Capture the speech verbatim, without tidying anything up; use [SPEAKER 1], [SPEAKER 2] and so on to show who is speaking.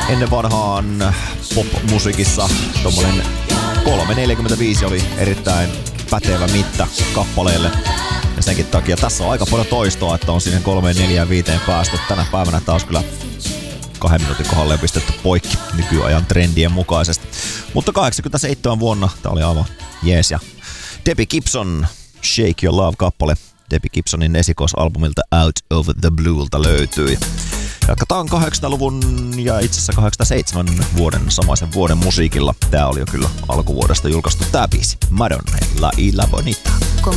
[SPEAKER 1] Ennen vanhaan pop-musiikissa tommonen kolme neljäkymmentäviisi oli erittäin pätevä mitta kappaleelle. Ja senkin takia tässä on aika paljon toistoa, että on siihen kolmeen neljään viiteen päästy. Tänä päivänä taas kyllä kahden minuutin kohdalle on pistetty poikki nykyajan trendien mukaisesti. Mutta kahdeksankymmentäseitsemän vuonna tää oli aivan jees. Ja Debbie Gibson, Shake Your Love-kappale Debbie Gibsonin esikoisalbumilta Out of the Bluelta löytyi. Jatketaan kahdeksankymmentäluvun ja itse asiassa kahdeksankymmentäseitsemän vuoden samaisen vuoden musiikilla. Tää oli jo kyllä alkuvuodesta julkaistu tää biisi. Madonna, La Isla Bonita.